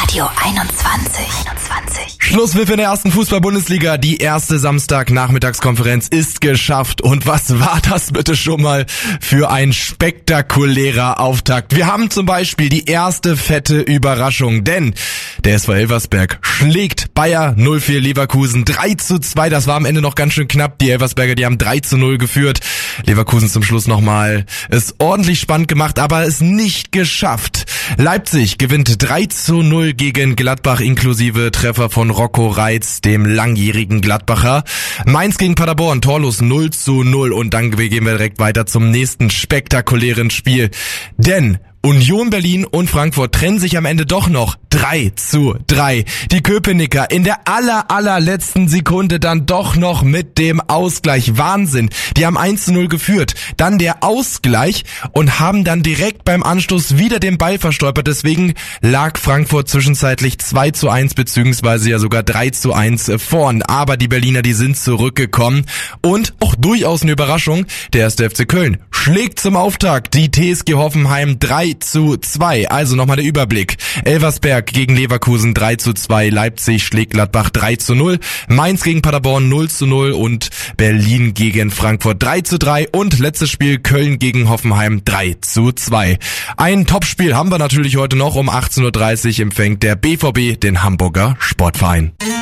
Radio 21. Schlusspfiff in der ersten Fußball-Bundesliga. Die erste Samstagnachmittagskonferenz ist geschafft. Und was war das bitte schon mal für ein spektakulärer Auftakt? Wir haben zum Beispiel die erste fette Überraschung, denn der SV Elversberg schlägt Bayer 04 Leverkusen 3:2. Das war am Ende noch ganz schön knapp. Die Elversberger, die haben 3:0 geführt. Leverkusen zum Schluss nochmal es ordentlich spannend gemacht, aber es nicht geschafft. Leipzig gewinnt 3:0 gegen Gladbach inklusive Treffer von Rocco Reitz, dem langjährigen Gladbacher. Mainz gegen Paderborn, torlos 0:0 und dann gehen wir direkt weiter zum nächsten spektakulären Spiel. Denn Union Berlin und Frankfurt trennen sich am Ende doch noch 3:3. Die Köpenicker in der allerletzten Sekunde dann doch noch mit dem Ausgleich. Wahnsinn. Die haben 1:0 geführt. Dann der Ausgleich und haben dann direkt beim Anstoß wieder den Ball verstolpert. Deswegen lag Frankfurt zwischenzeitlich 2:1 beziehungsweise ja sogar 3:1 vorn. Aber die Berliner, die sind zurückgekommen und auch durchaus eine Überraschung. Der 1. FC Köln schlägt zum Auftakt die TSG Hoffenheim 3:2. Also nochmal der Überblick. Elversberg gegen Leverkusen 3:2. Leipzig schlägt Gladbach 3:0. Mainz gegen Paderborn 0:0 und Berlin gegen Frankfurt 3:3. Und letztes Spiel Köln gegen Hoffenheim 3:2. Ein Topspiel haben wir natürlich heute noch. Um 18:30 Uhr empfängt der BVB den Hamburger Sportverein.